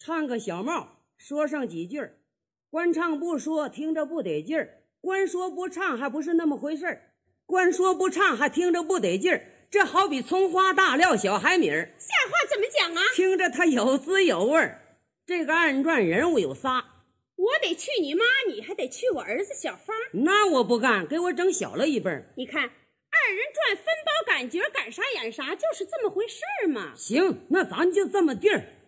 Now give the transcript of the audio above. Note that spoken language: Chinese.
唱个小帽，说上几句儿，光唱不说，听着不得劲儿；光说不唱，还不是那么回事儿；光说不唱，还听着不得劲儿。这好比葱花、大料、小海米儿。 下话怎么讲啊？ 听着它有滋有味儿。这个二人转人物有仨， 我得去你妈，你还得去我儿子小芳。 那我不干，给我整小了一辈儿。 你看二人转分包感觉，赶啥演啥，就是这么回事儿嘛。 行，那咱就这么地儿。